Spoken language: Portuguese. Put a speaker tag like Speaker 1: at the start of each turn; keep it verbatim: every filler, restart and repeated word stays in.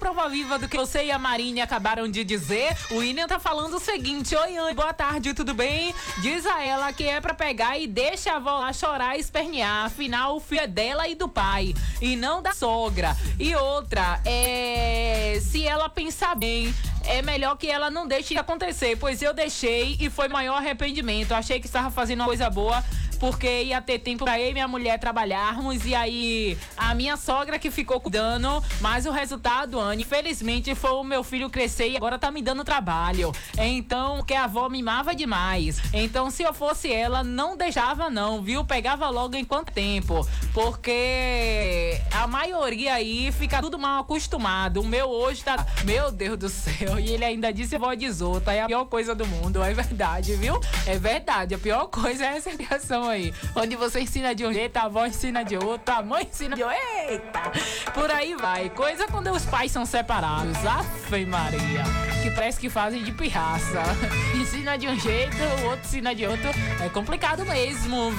Speaker 1: prova viva do que você e a Marine acabaram de dizer. O William tá falando o seguinte: oi, Anne, boa tarde, tudo bem? Diz a ela que é pra pegar e deixa a avó lá chorar e espernear. Afinal, o filho é dela e do pai, e não da sogra. E outra, é... se ela pensar bem, é melhor que ela não deixe acontecer, pois eu deixei e foi maior arrependimento. Achei que estava fazendo uma coisa boa, porque ia ter tempo pra eu e minha mulher trabalharmos, e aí a minha sogra que ficou cuidando, mas o resultado, Anne, infelizmente foi o meu filho crescer e agora tá me dando trabalho. Então, que a avó mimava demais. Então, se eu fosse ela, não deixava não, viu? Pegava logo em quanto tempo, porque a maioria aí fica tudo mal acostumado. O meu hoje tá, meu Deus do céu, e ele ainda disse vó de Zota, é a pior coisa do mundo, é verdade, viu? É verdade, a pior coisa é essa criação aí, onde você ensina de um jeito, a avó ensina de outro, a mãe ensina de outro, eita, por aí vai. Coisa quando os pais são separados, Ave Maria, que parece que fazem de pirraça, ensina de um jeito, o outro ensina de outro, é complicado mesmo.